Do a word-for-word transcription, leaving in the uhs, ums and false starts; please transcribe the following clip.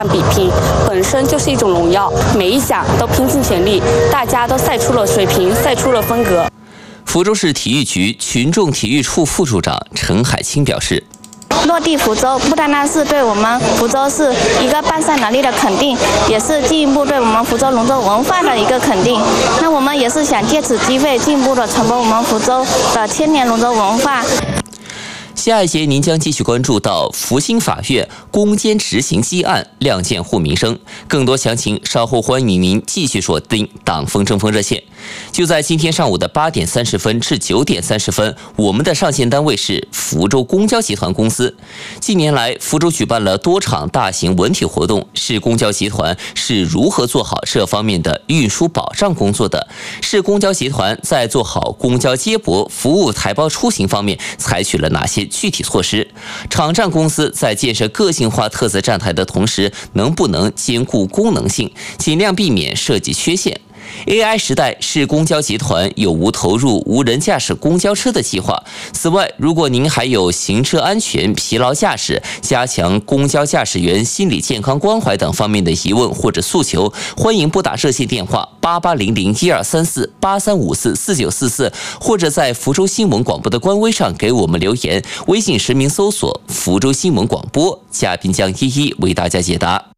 比拼本身就是一种荣耀，每一项都拼尽全力，大家都赛出了水平，赛出了风格。 福州市体育局群众体育处副处长陈海清表示。 落地福州不单单是对我们福州市一个办赛能力的肯定，也是进一步对我们福州龙舟文化的一个肯定。那我们也是想借此机会进一步的传播我们福州的千年龙舟文化。 下一节您将继续关注到福兴法院攻坚执行积案亮剑护民生，更多详情稍后欢迎您继续锁定党风争锋热线。就在今天上午的八点三十分至九点三十分，我们的上线单位是福州公交集团公司。近年来，福州举办了多场大型文体活动，市公交集团是如何做好这方面的运输保障工作的？市公交集团在做好公交接驳服务台胞出行方面采取了哪些具体措施？场站公司在建设个性化特色站台的同时，能不能兼顾功能性，尽量避免设计缺陷？A I 时代，市公交集团有无投入无人驾驶公交车的计划？此外，如果您还有行车安全、疲劳驾驶、加强公交驾驶员心理健康关怀等方面的疑问或者诉求，欢迎拨打热线电话八八零零一二三四八三五四四九四四，或者在福州新闻广播的官微上给我们留言，微信实名搜索福州新闻广播，嘉宾将一一为大家解答。